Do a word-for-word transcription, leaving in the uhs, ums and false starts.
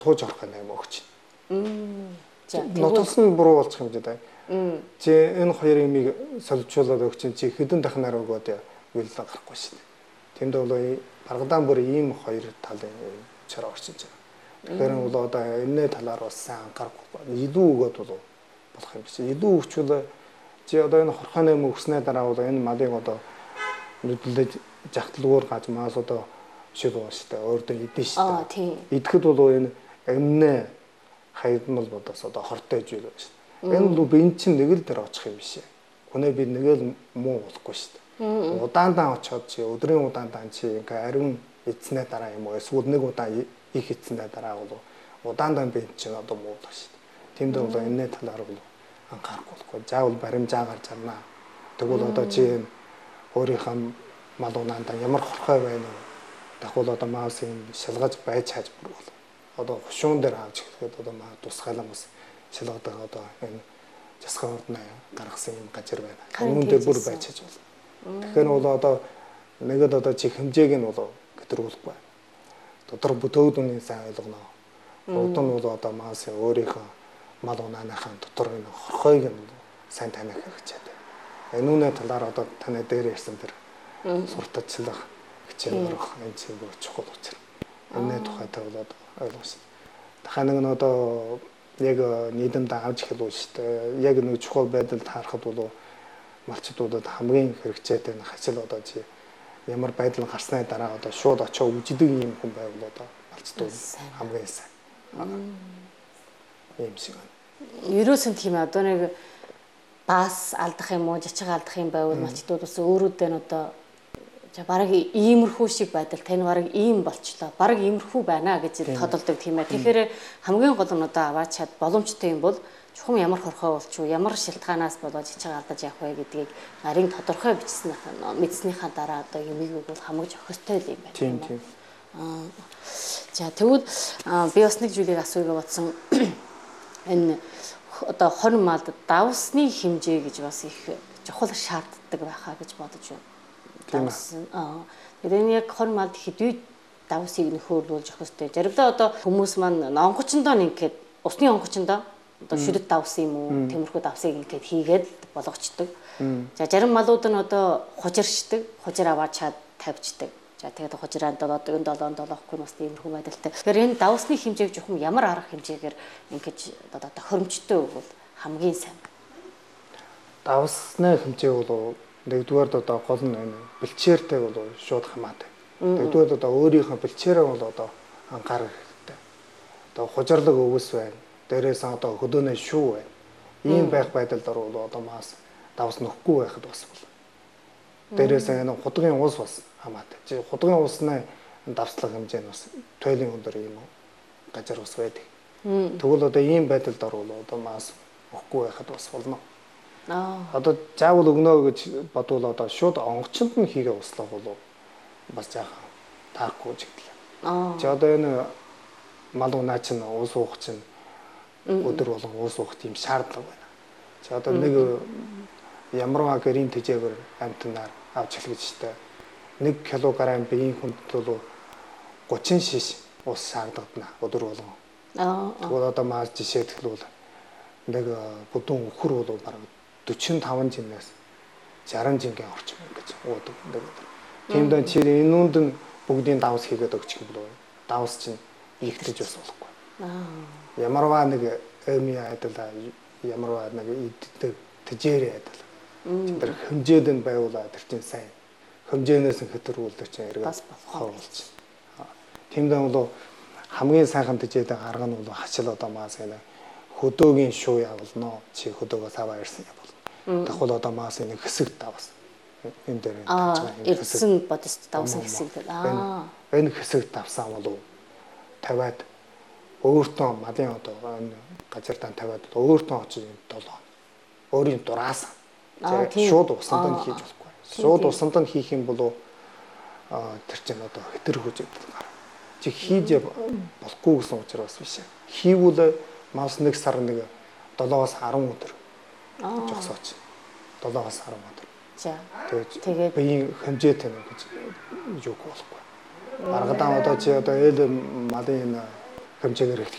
тууж авах гэнэ юм өгч. За нотолс нь буруу болчих юм даа. Чи энэ хоёр юмыг солилцуулаад өгч чи хэдэн дахнаар өгөөд үйлдэл гарахгүй шүү дээ. Тэнд бол баргадаан бүр ийм хоёр талын чар орчиж байгаа. Тэгэхээр бол одоо энэ талаар бас сайн анхаарахгүй илүү өгөөд бол болох юм биш. Илүү өгчвөл чи одоо энэ хорхооны юм өгснээ дараа бол энэ малыг одоо нүдлэж жагтлуур гаж маас одоо шиг байна шүү дээ. Өөрдөө идэн шүү дээ. Аа тийм. Идэхэд бол энэ өмнө хайдмал бодос одоо хортой жил байна шүү дээ. Энэ бол би эн чинь нэг л дээр очих юм биш. Хүнээ би нэг л муу болохгүй шүү дээ. Удаандаа очиод чи өдрийн удаандаа чи ингээ ариун эзнээ дараа юм уу эсвэл нэг удаа их эзнээ дараа бол удаандаа би чинь одоо муу болох шүү дээ. Тэнд бол энэ талаар бол анхаарахгүй болохгүй. Заавал баримжаа гарч арнаа. Тэгвэл одоо чи өөрийнхөө малуунаанда ямар хорхой байна уу? Дахул одоо маус юм шалгаж байж хааж бүр бол одоо хушуун дээр авч ихэд одоо маа тусгайлан бас шалгадаг одоо энэ засгийн ордны гаргасан юм гажир байна. Өмнө дээр бүр байж хааж бол. Тэгэхээр бол одоо нэгэд одоо чих хэмжээг нь бол гэтрүүлэхгүй. Дотор бүтөөдний сайн ойлгоно. Урд нь бол одоо маус өөрийнхөө мал унааныхаа дотор энэ хорхойг нь сайн таних хэрэгжээд. Энүүний талаар одоо таны дээр ярьсан тэр сурталчлах хичээл орох энэ чинь бүр чухал учраас. Энэ тухайтай бол одоо ойлгосон. Дахин нэг нь одоо яг нийгэмд авч хэлвэл шүү дээ. Яг нэг чухал байдалд харахад бол малчдуудад хамгийн хэрэгцээтэй нь хачил одоо чи ямар байдал гарсны дараа одоо шууд очоо үжидэг юм хүн байвал одоо малчдууд хамгийн сайн. Ийм шиг байна. Ерөөсөн тийм одоо нэг бас алдах юм уу, жичиг алдах юм байвал малчдууд бас өөрөөдөө нь одоо за бараг иймэрхүү шиг байдал тань бараг ийм болчлоо. Бараг иймэрхүү байна гэж тодолдог тийм ээ. Тэгэхээр хамгийн гол нь одоо аваач чад боломжтой юм бол чухам ямар хорхой болчих уу, ямар шалтгаанаас болоод жичиг алдаж явах вэ гэдгийг нарийн тодорхой бичсэн мэдснийхаа дараа одоо юмыг бол хамгаж өгөхтэй юм байна. Тийм тийм. Аа за тэгвэл би бас нэг зүйлийг асууя бодсон. Энэ одоо хонь малд давсны хэмжээ гэж бас их чухал шаарддаг байхаа гэж бодож байна. Давс аа тэгээд яг хонь малд хэдий давсыг нөхөрлүүлж өгөх ёстой. Заримдаа одоо хүмүүс маань онгочондоо нэггээд усны онгочондоо одоо шүдэт давс юм уу тиймэрхүү давсыг ингээд хийгээд болгочдөг. За зарим малууд нь одоо хужирчдаг, хужир аваад чад тавьчдаг. За тэгээд хужираанд одоо энэ долоон долоохгүй нь бас тиймэрхүү байдалтай. Тэгэхээр энэ давсны хэмжээг жохом ямар арга хэмжээгээр ингэж одоо одоо хөрөмжтэй өгвөл хамгийн сайн. Давсны хэмжээ бол нэгдүгээр одоо гол нь энэ бэлчээртэй бол шууд хамаатай. Нэгдүгээр одоо өөрийнхөө бэлчээрээ бол одоо анхаарах хэрэгтэй. Одоо хужирлаг өвс байна. Дээрээс одоо хөдөөнөө шүү байна. Ийм байх байдалд орвол одоо маас давс нөхгүй байхад бас бол. Дээрээс энэ худгийн ус бас хамаатай. Чи худгийн усны давслах хэмжээ нь бас туйлын өндөр юм уу? Гажар ус байдаг. Тэгвэл одоо ийм байдалд орвол одоо маас өгөхгүй байхад бас болно. Аа. Одоо заавал өгнө гэж бодвол одоо шууд онгочонд нь хийгээ услах болов бас жаахан таарахгүй ч гэдэг юм. Аа. Чи одоо энэ мал унаа чинь уус уух чинь өдөр болгон уус уух тийм шаардлага байна. Чи одоо нэг ямарваа гэрийн тэжээгээр амтнаар авч хэлгэж штэ нэг килограмм биеийн хүнд бол гучин шиш ус шаардлагадна өдөр болгон. Аа. Тэгвэл одоо маа жишээд хэлвэл нэг бүдүүн өхөр бол бараг дөрвөн таван жинээс шаран жингийн орчим гэж уудаг. Тиймдээ чи энүүнд нь бүгдийн давс хийгээд өгчих юм бол давс чинь ихтэж бас болохгүй. Аа. Ямарваа нэг эми айдал ямарваа нэг иддэг тэжээрээ айдал. Тэр хэмжээд нь байвуулаа тэр чинь сайн. Хэмжээнээс нь хэтэрүүл тэр чинь эргээд бас болж. Тиймдээ бол хамгийн сайхан тэжээдэг арга нь бол хачил одоо маас энэ хөдөөгийн шуу явуулно. Чи хөдөөгөөс аваа ирсэн явуул. Дахул одоо маас энэ хэсэг давс. Энэ дээр энэ хэсэг бодис давсан хэсэг. Аа. Энэ хэсэг давсаа бол тавиад өөртөө малын одоо энэ газартаа тавиад өөртөө очиж долоо. Өөрийн дураас шууд усанд нь хийж болохгүй. Шууд усанд нь хийх юм бол тэр чинь одоо хэтэр хөж гарна. Чи хийж болохгүй гэсэн учраас биш. Хийвэл мас нэг сар нэг долоос арван өдөр. Жогсооч. долоос арван өдөр. За. Тэгээд биеийн хэмжээтэй нэг гэж юу болохгүй. Баргадан одоо чи одоо ээл малын хэмжээгээр